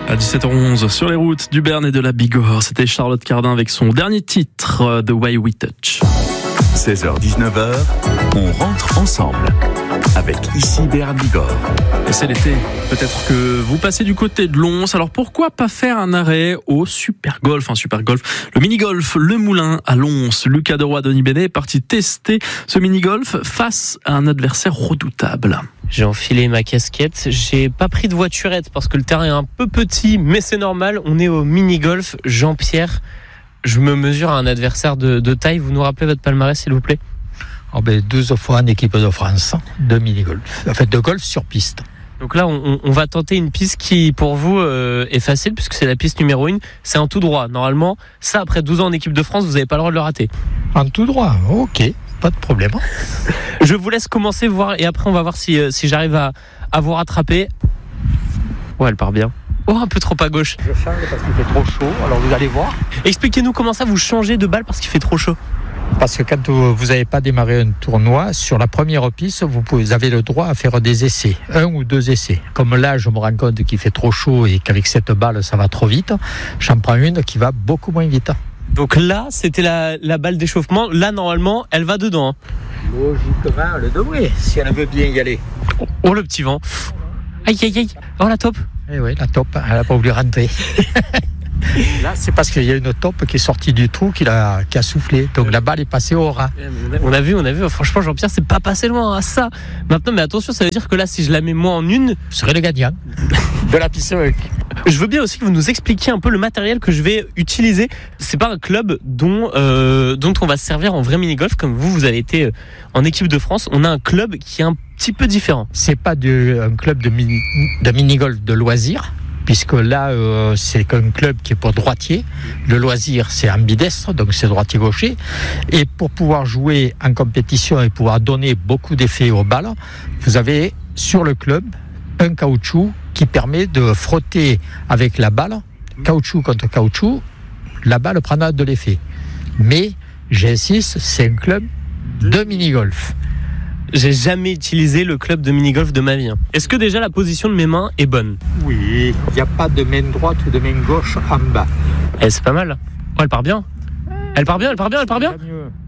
À 17h11, sur les routes du Béarn et de la Bigorre, c'était Charlotte Cardin avec son dernier titre, The Way We Touch. 16h-19h, on rentre ensemble avec ici Béarn Bigorre. Et c'est l'été, peut-être que vous passez du côté de Lons, alors pourquoi pas faire un arrêt au Super Golf, le mini-golf Le Moulin à Lons. Lucas Deroy, Denis Bénet est parti tester ce mini-golf face à un adversaire redoutable. J'ai enfilé ma casquette, j'ai pas pris de voiturette parce que le terrain est un peu petit, mais c'est normal, on est au mini-golf. Jean-Pierre, je me mesure à un adversaire de taille, vous nous rappelez votre palmarès s'il vous plaît ? 12 fois en équipe de France de mini-golf, de golf sur piste. Donc là, on va tenter une piste qui, pour vous, est facile, puisque c'est la piste numéro 1. C'est en tout droit. Normalement, ça, après 12 ans en équipe de France, vous n'avez pas le droit de le rater. En tout droit, ok, pas de problème. Je vous laisse commencer, voir, et après, on va voir si j'arrive à vous rattraper. Ouais, elle part bien. Oh, un peu trop à gauche. Je change parce qu'il fait trop chaud, alors vous allez voir. Expliquez-nous comment ça, vous changez de balle parce qu'il fait trop chaud. Parce que quand vous n'avez pas démarré un tournoi, sur la première piste, vous avez le droit à faire des essais, 1 ou 2 essais. Comme là, je me rends compte qu'il fait trop chaud et qu'avec cette balle, ça va trop vite, j'en prends une qui va beaucoup moins vite. Donc là, c'était la balle d'échauffement. Là, normalement, elle va dedans. Logiquement, elle devrait, si elle veut bien y aller. Oh, le petit vent. Aïe, aïe, aïe. Oh, la taupe. Eh oui, la taupe, elle n'a pas voulu rentrer. Là, c'est parce qu'il y a une taupe qui est sortie du trou qui a soufflé. Donc la balle est passée au ras. On a vu. Franchement, Jean-Pierre, c'est pas passé loin à ça. Maintenant, mais attention, ça veut dire que là, si je la mais moi en une, je serai le gagnant de la piste. Je veux bien aussi que vous nous expliquiez un peu le matériel que je vais utiliser. C'est pas un club dont on va se servir en vrai mini-golf, comme vous avez été en équipe de France. On a un club qui est un petit peu différent. C'est pas un club de mini-golf de loisirs. Puisque là, c'est un club qui est pour droitier. Le loisir, c'est ambidestre, donc c'est droitier-gaucher. Et pour pouvoir jouer en compétition et pouvoir donner beaucoup d'effets aux balles, vous avez sur le club un caoutchouc qui permet de frotter avec la balle, caoutchouc contre caoutchouc, la balle prendra de l'effet. Mais, j'insiste, c'est un club de mini-golf. J'ai jamais utilisé le club de mini-golf de ma vie. Est-ce que déjà la position de mes mains est bonne ? Oui, il n'y a pas de main droite ou de main gauche en bas. C'est pas mal. Oh, elle part bien. Elle part bien.